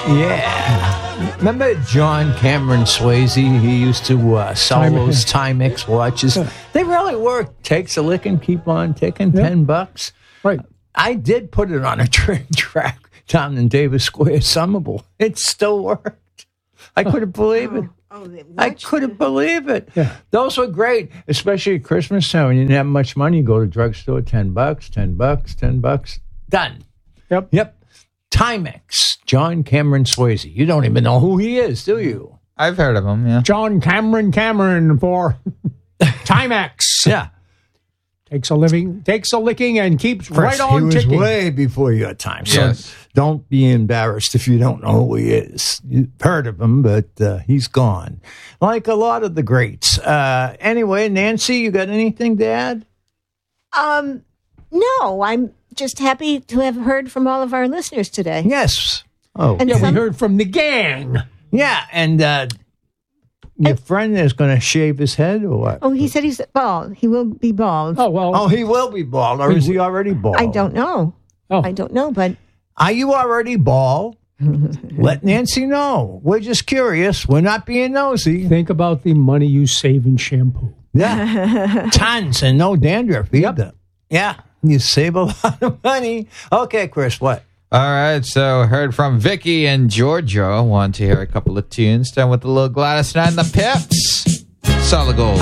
Yeah. Remember John Cameron Swayze? He used to sell those Timex watches. They really work. Takes a lick and keep on ticking. $10. Right. I did put it on a train track down in Davis Square, Somerville. It still worked. I couldn't believe it. I couldn't believe it. Yeah. Those were great, especially at Christmas time when you didn't have much money. You go to the drugstore, $10, $10. Done. Yep. Timex, John Cameron Swayze. You don't even know who he is, do you? I've heard of him, yeah. John Cameron for Timex. Yeah. Takes a licking, and keeps right on he was ticking. way before your time. So Yes. don't be embarrassed if you don't know who he is. You've heard of him, but he's gone. Like a lot of the greats. Anyway, Nancy, you got anything to add? No, I'm just happy to have heard from all of our listeners today. Yes. Oh, And Yeah, some- we heard from the gang. yeah. And your friend is going to shave his head or what? Oh, he said he's bald. He will be bald. Oh, well. Oh, he will be bald, or is he already bald? I don't know. Oh. I don't know, but Are you already bald? Let Nancy know. We're just curious. We're not being nosy. Think about the money you save in shampoo. Yeah. Tons and no dandruff either. Yeah. You save a lot of money. Okay, Chris, what? All right, so heard from Vicky and Giorgio. Want to hear a couple of tunes. Done with the little Gladys Knight and the Pips. Solid Gold.